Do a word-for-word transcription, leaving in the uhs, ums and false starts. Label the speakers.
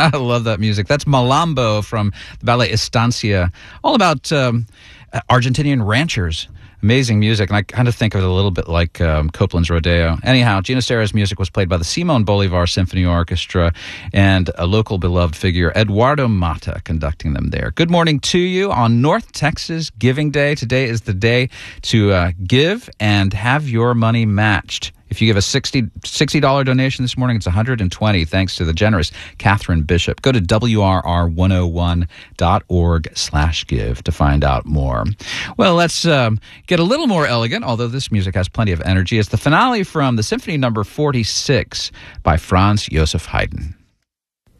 Speaker 1: I love that music. That's Malambo from the ballet Estancia, all about um, Argentinian ranchers. Amazing music, and I kind of think of it a little bit like um, Copland's Rodeo. Anyhow, Ginastera's music was played by the Simon Bolivar Symphony Orchestra and a local beloved figure, Eduardo Mata, conducting them there. Good morning to you on North Texas Giving Day. Today is the day to uh, give and have your money matched. If you give a sixty dollars donation this morning, it's one hundred twenty dollars, thanks to the generous Catherine Bishop. Go to W R R one oh one dot org slash give to find out more. Well, let's um, get a little more elegant, although this music has plenty of energy. It's the finale from the Symphony Number forty-six by Franz Joseph Haydn.